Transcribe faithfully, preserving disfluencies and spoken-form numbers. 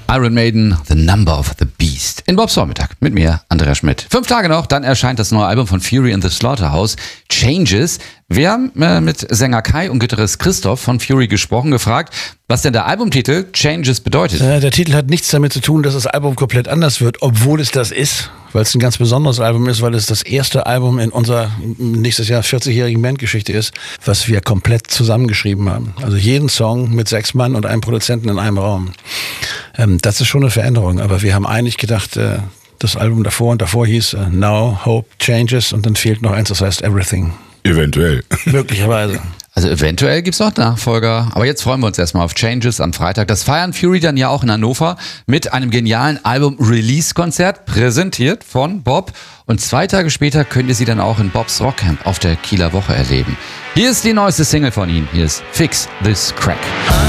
Iron Maiden, The Number of the Beast. In Bobs Vormittag mit mir, Andreas Schmidt. Fünf Tage noch, dann erscheint das neue Album von Fury in the Slaughterhouse, Changes. Wir haben äh, mit Sänger Kai und Gitarrist Christoph von Fury gesprochen, gefragt, was denn der Albumtitel Changes bedeutet. Äh, der Titel hat nichts damit zu tun, dass das Album komplett anders wird, obwohl es das ist, weil es ein ganz besonderes Album ist, weil es das erste Album in unserer nächstes Jahr vierzigjährigen Bandgeschichte ist, was wir komplett zusammengeschrieben haben. Also jeden Song mit sechs Mann und einem Produzenten in einem Raum. Ähm, das ist schon eine Veränderung, aber wir haben eigentlich gedacht, äh, das Album davor und davor hieß äh, Now, Hope, Changes und dann fehlt noch eins, das heißt Everything. Eventuell. Möglicherweise. Also eventuell gibt's noch Nachfolger, aber jetzt freuen wir uns erstmal auf Changes am Freitag. Das feiern Fury dann ja auch in Hannover mit einem genialen Album-Release-Konzert, präsentiert von Bob. Und zwei Tage später könnt ihr sie dann auch in Bobs Rockcamp auf der Kieler Woche erleben. Hier ist die neueste Single von ihnen, hier ist Fix This Crack.